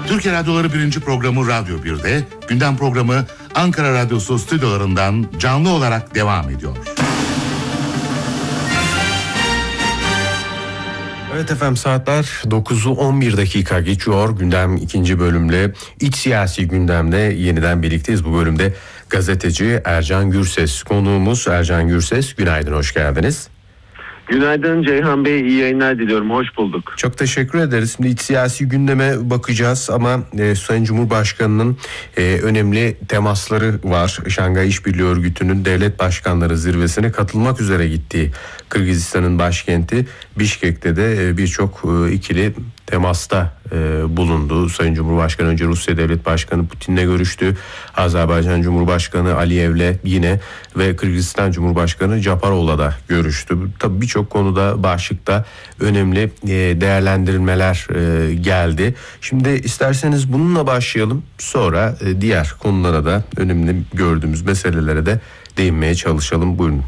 Türkiye Radyoları 1. programı Radyo 1'de, gündem programı Ankara Radyosu stüdyolarından canlı olarak devam ediyor. Evet efendim, saatler 9'u 11 dakika geçiyor. Gündem ikinci bölümle, iç siyasi gündemde yeniden birlikteyiz. Bu bölümde gazeteci Ercan Gürses konuğumuz. Ercan Gürses, günaydın, hoş geldiniz. Günaydın Ceyhan Bey, iyi yayınlar diliyorum, hoş bulduk. Çok teşekkür ederiz. Şimdi iç siyasi gündeme bakacağız ama Sayın Cumhurbaşkanı'nın önemli temasları var. Şangay İşbirliği Örgütü'nün devlet başkanları zirvesine katılmak üzere gittiği Kırgızistan'ın başkenti Bişkek'te de birçok ikili temasta bulundu. Sayın Cumhurbaşkanı önce Rusya Devlet Başkanı Putin'le görüştü. Azerbaycan Cumhurbaşkanı Aliyev'le yine ve Kırgızistan Cumhurbaşkanı Japarov'la da görüştü. Tabii birçok konuda, başlıkta önemli değerlendirmeler geldi. Şimdi isterseniz bununla başlayalım. Sonra diğer konulara da, önemli gördüğümüz meselelere de değinmeye çalışalım. Buyurun.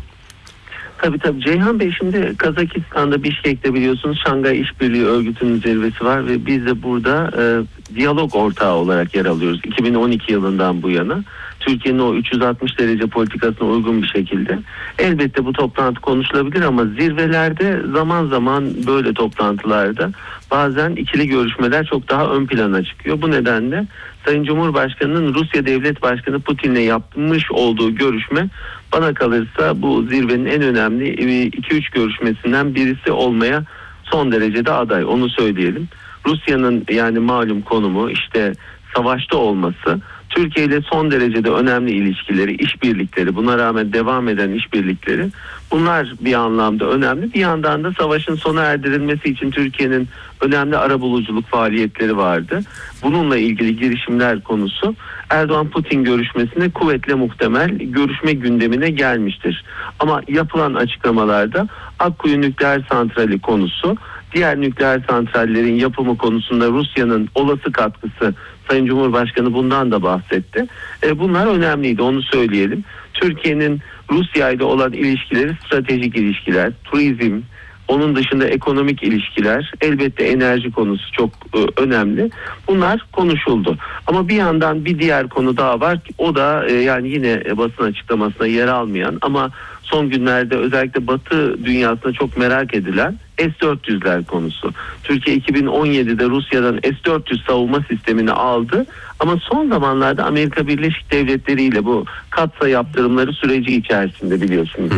Tabii Ceyhan Bey, şimdi Kazakistan'da Bişkek'te biliyorsunuz Şangay İşbirliği Örgütü'nün zirvesi var ve biz de burada diyalog ortağı olarak yer alıyoruz 2012 yılından bu yana. Türkiye'nin o 360 derece politikasına uygun bir şekilde. Elbette bu toplantı konuşulabilir ama zirvelerde zaman zaman, böyle toplantılarda bazen ikili görüşmeler çok daha ön plana çıkıyor. Bu nedenle Sayın Cumhurbaşkanı'nın Rusya Devlet Başkanı Putin'le yapmış olduğu görüşme bana kalırsa bu zirvenin en önemli 2-3 görüşmesinden birisi olmaya son derecede aday, onu söyleyelim. Rusya'nın yani malum konumu, işte savaşta olması, Türkiye ile son derecede önemli ilişkileri, işbirlikleri, buna rağmen devam eden işbirlikleri, bunlar bir anlamda önemli. Bir yandan da savaşın sona erdirilmesi için Türkiye'nin önemli arabuluculuk faaliyetleri vardı. Bununla ilgili girişimler konusu Erdoğan-Putin görüşmesine kuvvetle muhtemel görüşme gündemine gelmiştir. Ama yapılan açıklamalarda Akkuyu Nükleer Santrali konusu, diğer nükleer santrallerin yapımı konusunda Rusya'nın olası katkısı, Sayın Cumhurbaşkanı bundan da bahsetti. Bunlar önemliydi, onu söyleyelim. Türkiye'nin Rusya ile olan ilişkileri, stratejik ilişkiler, turizm, onun dışında ekonomik ilişkiler, elbette enerji konusu çok önemli. Bunlar konuşuldu. Ama bir yandan bir diğer konu daha var ki, o da yani yine basın açıklamasına yer almayan ama son günlerde özellikle Batı dünyasında çok merak edilen S-400'ler konusu. Türkiye 2017'de Rusya'dan S-400 savunma sistemini aldı ama son zamanlarda Amerika Birleşik Devletleri ile bu katsa yaptırımları süreci içerisinde biliyorsunuz.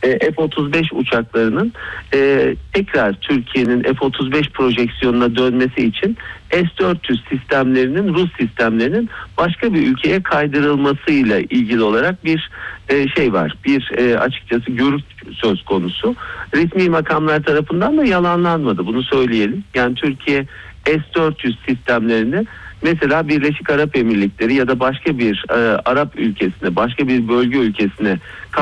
F-35 uçaklarının tekrar Türkiye'nin F-35 projeksiyonuna dönmesi için S-400 sistemlerinin, Rus sistemlerinin başka bir ülkeye kaydırılmasıyla ilgili olarak bir şey var. Bir açıkçası görüş söz konusu. Resmi makamlar tarafından da yalanlanmadı, bunu söyleyelim. Yani Türkiye S-400 sistemlerini mesela Birleşik Arap Emirlikleri ya da başka bir Arap ülkesine, başka bir bölge ülkesine